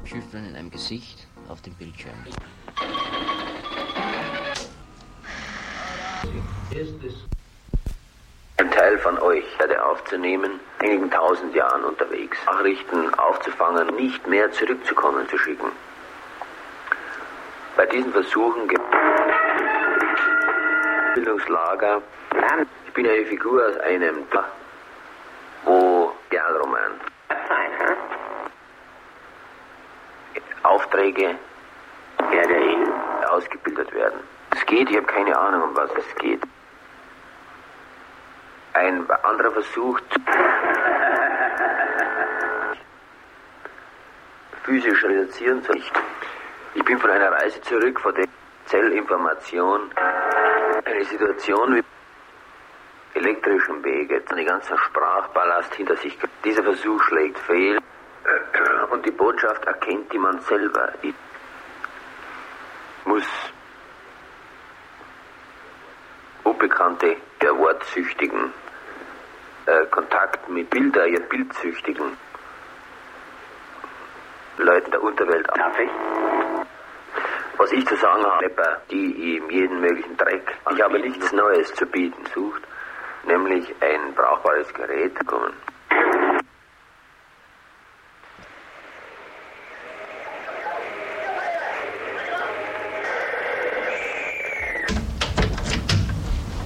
Chiffren in einem Gesicht auf dem Bildschirm. Ein Teil von euch werde aufzunehmen, einigen 1000 Jahren unterwegs, Nachrichten aufzufangen, nicht mehr zurückzukommen, zu schicken. Bei diesen Versuchen gibt Bildungslager. Ich bin eine Figur aus einem Roman. Aufträge werde ausgebildet werden. Es geht, ich habe keine Ahnung, um was es geht. Ein anderer versucht, physisch reduzieren zu nicht. Ich bin von einer Reise zurück, von der Zellinformation, eine Situation wie elektrischen Wege, den ganzen Sprachballast hinter sich. Dieser Versuch schlägt fehl und die Botschaft erkennt die man selber. Ich muss Unbekannte der Wortsüchtigen Kontakt mit bildsüchtigen Leuten der Unterwelt. Darf ich? Was ich zu sagen habe, die ihm jeden möglichen Dreck. Ich habe nichts Neues zu bieten sucht, nämlich ein brauchbares Gerät kommen.